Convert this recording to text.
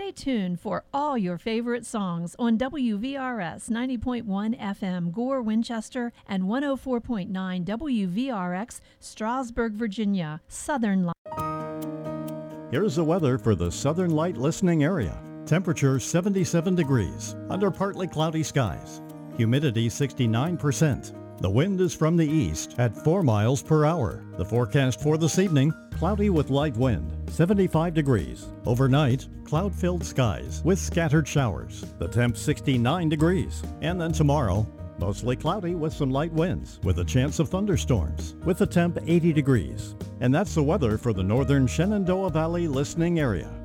Stay tuned for all your favorite songs on WVRS 90.1 FM Gore, Winchester, and 104.9 WVRX Strasburg, Virginia, Southern Light. Here's the weather for the Southern Light listening area. Temperature 77 degrees, under partly cloudy skies. Humidity 69%. The wind is from the east at 4 miles per hour. The forecast for this evening, cloudy with light wind, 75 degrees. Overnight, cloud-filled skies with scattered showers. The temp 69 degrees. And then tomorrow, mostly cloudy with some light winds with a chance of thunderstorms with the temp 80 degrees. And that's the weather for the northern Shenandoah Valley listening area.